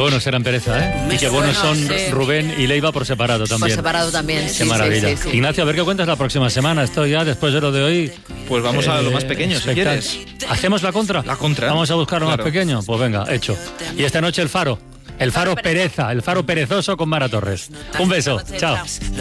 buenos eran Pereza, ¿eh? Y qué buenos son Rubén y Leiva por separado también. Por separado también, Qué maravilla. sí. Ignacio, a ver qué cuentas la próxima semana. Esto ya, después de lo de hoy... Pues vamos a lo más pequeño, si quieres. ¿Hacemos la contra? La contra. Vamos a buscar lo Claro. más pequeño. Pues venga, hecho. Y esta noche el Faro. El Faro Pereza, el Faro perezoso con Mara Torres. Un beso, chao.